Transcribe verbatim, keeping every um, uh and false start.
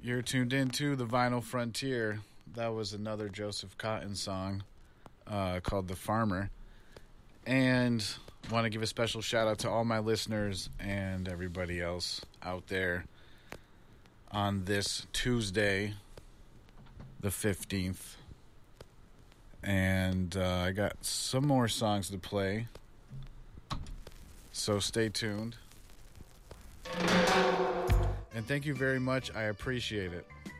You're tuned into the Vinyl Frontier. That was another Joseph Cotton song uh, called The Farmer. And want to give a special shout out to all my listeners and everybody else out there on this Tuesday, the fifteenth. And uh, I got some more songs to play, so stay tuned. And thank you very much. I appreciate it.